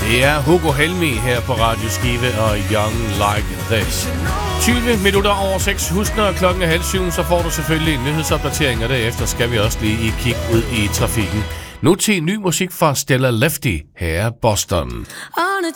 Det er Hugo Helmi her på Radio Skive og Young Like This. 20 minutter over 6. Husk, når klokken er 6:30, så får du selvfølgelig en nyhedsopdatering, og derefter skal vi også lige kigge ud i trafikken. Nu til ny musik fra Stella Lefty. Her er Boston.